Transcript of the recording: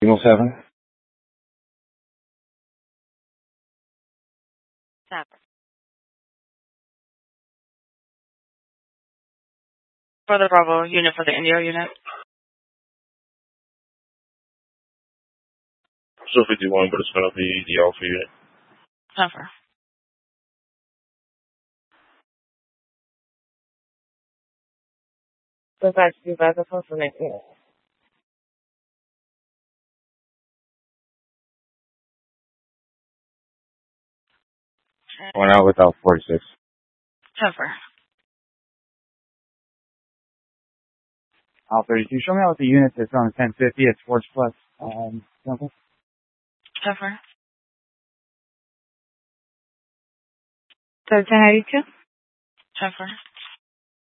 Signal 7. 7. For the Bravo unit, for the Indio unit. So 51, but it's going to be the Alpha unit. Cover. So back to back up for next unit. Going out without 46. Cover. Al 32, show me out the unit that's on 1050 at Sports Plus. Temple. Cover. 1082. Cover.